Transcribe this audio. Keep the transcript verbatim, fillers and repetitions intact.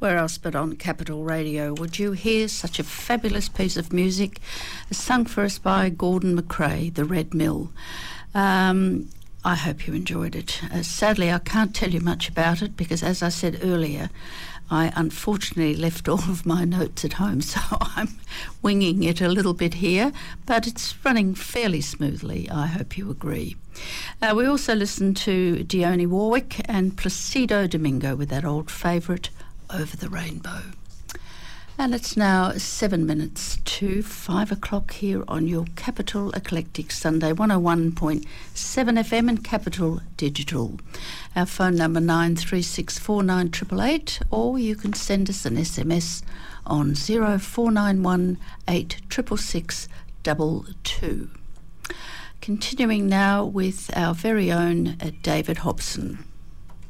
Where else but on Capital Radio would you hear such a fabulous piece of music sung for us by Gordon McRae, The Red Mill. Um, I hope you enjoyed it. Uh, sadly, I can't tell you much about it because, as I said earlier, I unfortunately left all of my notes at home, so I'm winging it a little bit here, but it's running fairly smoothly, I hope you agree. Uh, we also listened to Dionne Warwick and Placido Domingo with that old favourite, Over the Rainbow. And it's now seven minutes to five o'clock here on your Capital Eclectic Sunday, one oh one point seven F M and Capital Digital. Our phone number nine three six four nine eight eight eight, or you can send us an S M S on zero four nine one eight six six six two two. Continuing now with our very own uh, David Hobson.